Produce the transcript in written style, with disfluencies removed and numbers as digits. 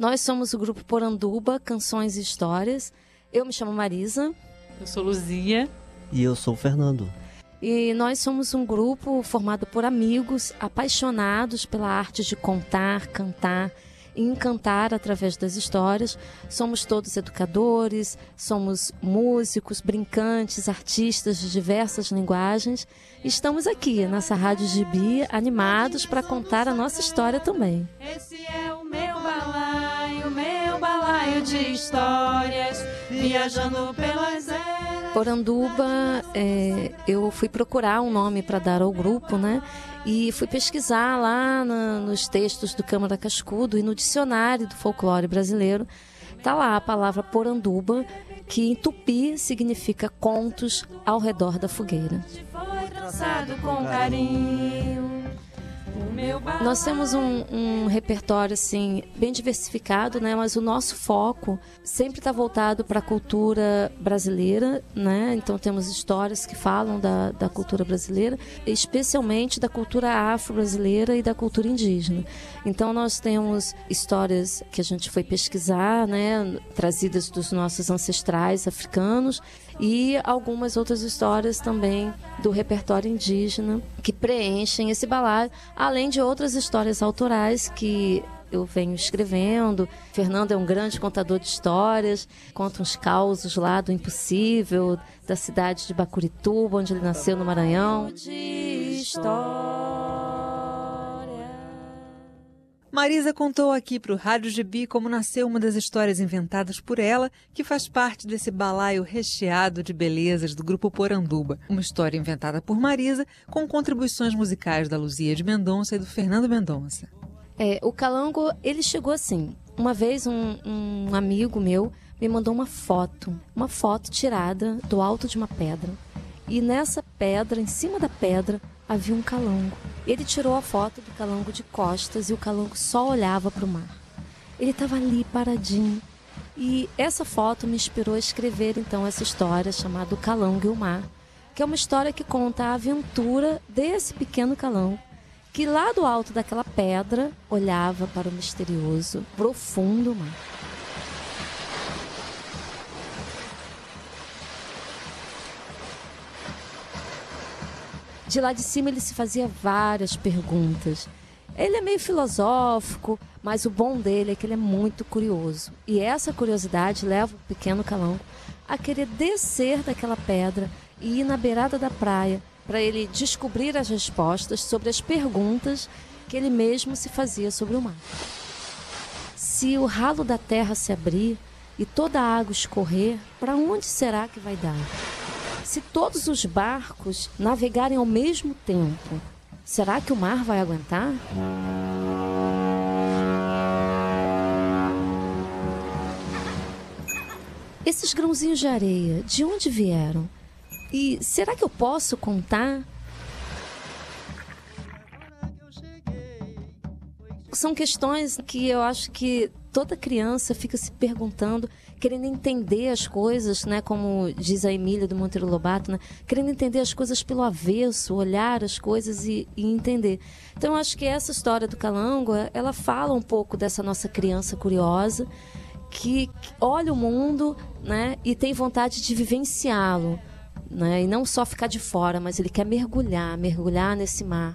Nós somos o grupo Poranduba, Canções e Histórias. Eu me chamo Marisa. Eu sou Luzia. E eu sou o Fernando. E nós somos um grupo formado por amigos apaixonados pela arte de contar, cantar e encantar através das histórias. Somos todos educadores, somos músicos, brincantes, artistas de diversas linguagens. Estamos aqui nessa Rádio Gibi, animados para contar a nossa história também. Esse é o meu balaio de histórias, viajando pelas eras. Poranduba, eu fui procurar um nome para dar ao grupo, né? E fui pesquisar lá nos textos do Câmara Cascudo e no dicionário do folclore brasileiro. Está lá a palavra Poranduba, que em tupi significa contos ao redor da fogueira. Foi traçado com carinho. Nós temos um repertório assim, bem diversificado, né? Mas o nosso foco sempre está voltado para a cultura brasileira, né? Então temos histórias que falam da cultura brasileira, especialmente da cultura afro-brasileira e da cultura indígena. Então nós temos histórias que a gente foi pesquisar, né? Trazidas dos nossos ancestrais africanos, e algumas outras histórias também do repertório indígena que preenchem esse balaio, além de outras histórias autorais que eu venho escrevendo. Fernando é um grande contador de histórias, conta uns causos lá do impossível, da cidade de Bacurituba, onde ele nasceu, no Maranhão. De história. Marisa contou aqui para o Rádio Gibi como nasceu uma das histórias inventadas por ela, que faz parte desse balaio recheado de belezas do grupo Poranduba. Uma história inventada por Marisa, com contribuições musicais da Luzia de Mendonça e do Fernando Mendonça. O calango, ele chegou assim. Uma vez um amigo meu me mandou uma foto tirada do alto de uma pedra. E nessa pedra, em cima da pedra, havia um calango. Ele tirou a foto do calango de costas e o calango só olhava para o mar. Ele estava ali paradinho. E essa foto me inspirou a escrever então essa história chamada O Calango e o Mar, que é uma história que conta a aventura desse pequeno calango, que lá do alto daquela pedra olhava para o misterioso, profundo mar. De lá de cima ele se fazia várias perguntas. Ele é meio filosófico, mas o bom dele é que ele é muito curioso. E essa curiosidade leva o pequeno calango a querer descer daquela pedra e ir na beirada da praia para ele descobrir as respostas sobre as perguntas que ele mesmo se fazia sobre o mar. Se o ralo da terra se abrir e toda a água escorrer, para onde será que vai dar? Se todos os barcos navegarem ao mesmo tempo, será que o mar vai aguentar? Esses grãozinhos de areia, de onde vieram? E será que eu posso contar? São questões que eu acho que toda criança fica se perguntando, querendo entender as coisas, né? Como diz a Emília do Monteiro Lobato, né? Querendo entender as coisas pelo avesso, olhar as coisas e entender. Então eu acho que essa história do calango, ela fala um pouco dessa nossa criança curiosa, que olha o mundo, né? E tem vontade de vivenciá-lo, né? E não só ficar de fora, mas ele quer mergulhar nesse mar.